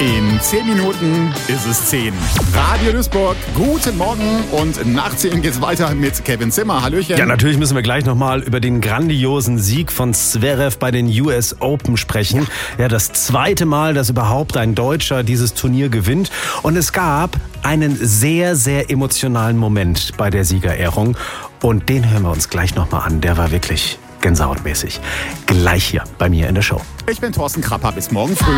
In 10 Minuten ist es 10. Radio Duisburg, guten Morgen und nach 10 geht's weiter mit Kevin Zimmer. Hallöchen. Ja, natürlich müssen wir gleich nochmal über den grandiosen Sieg von Zverev bei den US Open sprechen. Ja, das zweite Mal, dass überhaupt ein Deutscher dieses Turnier gewinnt. Und es gab einen sehr, sehr emotionalen Moment bei der Siegerehrung. Und den hören wir uns gleich nochmal an. Der war wirklich gänsehautmäßig. Gleich hier bei mir in der Show. Ich bin Thorsten Krapper. Bis morgen früh.